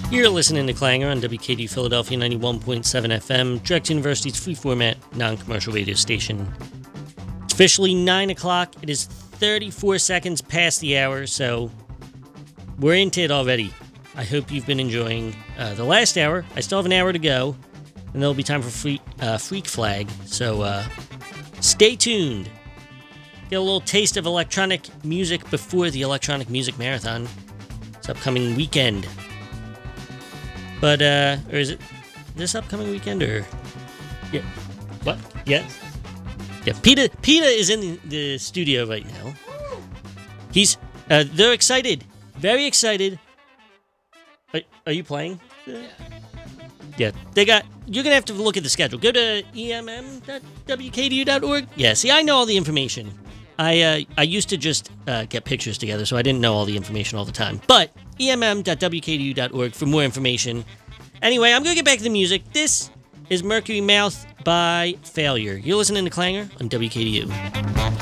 You're listening to Clanger on WKD Philadelphia 91.7 FM, Drexel University's free format, non-commercial radio station. It's officially 9 o'clock. It is 34 seconds past the hour, so we're into it already. I hope you've been enjoying the last hour. I still have an hour to go, and there'll be time for Freak Flag, so stay tuned. Get a little taste of electronic music before the Electronic Music Marathon. It's upcoming weekend. But, or is it this upcoming weekend, or? Yeah. What? Yes. Yeah, PETA is in the studio right now. They're excited. Very excited. Are you playing? Yeah. You're gonna have to look at the schedule. Go to emm.wkdu.org. Yeah, see, I know all the information. I used to just get pictures together, so I didn't know all the information all the time. But emm.wkdu.org for more information. Anyway, I'm going to get back to the music. This is Mercury Mouth by Failure. You're listening to Clanger on WKDU.